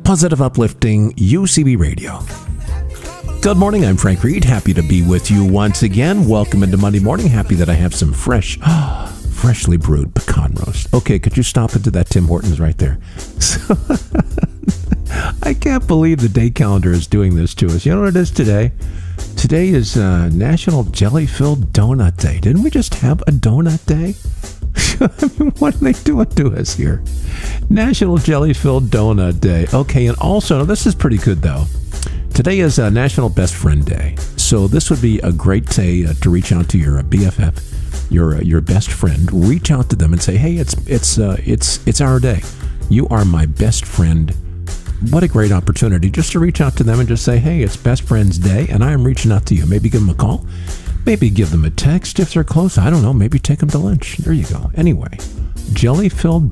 positive, uplifting UCB Radio. Good morning, I'm Frank Reed. Happy to be with you once again. Welcome into Monday morning. Happy that I have some freshly brewed pecan roast. Okay, could you stop into that Tim Hortons right there? So, I can't believe the day calendar is doing this to us. You know what it is today? Today is National Jelly-Filled Donut Day. Didn't we just have a donut day? I mean, what are they doing to us here? National Jelly-Filled Donut Day. Okay, and also, this is pretty good, though. Today is National Best Friend Day. So this would be a great day to reach out to your BFF, your best friend. Reach out to them and say, hey, it's our day. You are my best friend. What a great opportunity just to reach out to them and just say, hey, it's Best Friends Day, and I am reaching out to you. Maybe give them a call. Maybe give them a text if they're close. I don't know. Maybe take them to lunch. There you go. Anyway, jelly-filled